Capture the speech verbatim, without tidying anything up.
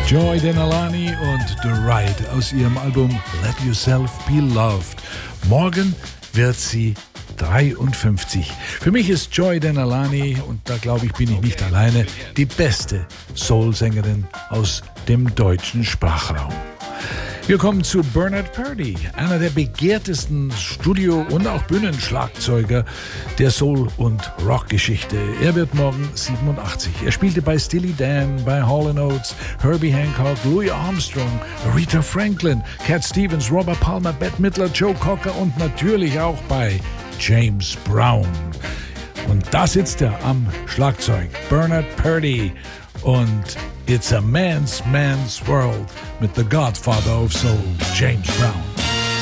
Joy Denalani und The Ride aus ihrem Album Let Yourself Be Loved. Morgen wird sie dreiundfünfzig. Für mich ist Joy Denalani, und da glaube ich, bin ich nicht alleine, die beste Soul-Sängerin aus dem deutschen Sprachraum. Wir kommen zu Bernard Purdie, einer der begehrtesten Studio- und auch Bühnenschlagzeuger der Soul- und Rockgeschichte. Er wird morgen siebenundachtzig. Er spielte bei Steely Dan, bei Hall and Oates, Herbie Hancock, Louis Armstrong, Aretha Franklin, Cat Stevens, Robert Palmer, Bette Midler, Joe Cocker und natürlich auch bei James Brown. Und da sitzt er am Schlagzeug, Bernard Purdie. Und It's a Man's Man's World mit The Godfather of Soul, James Brown.